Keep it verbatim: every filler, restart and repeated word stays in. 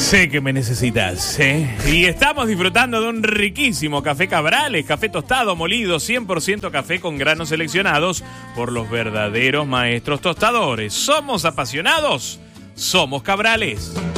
Sé que me necesitas, ¿eh? Y estamos disfrutando de un riquísimo café Cabrales, café tostado, molido, cien por ciento café con granos seleccionados por los verdaderos maestros tostadores. ¿Somos apasionados? Somos Cabrales.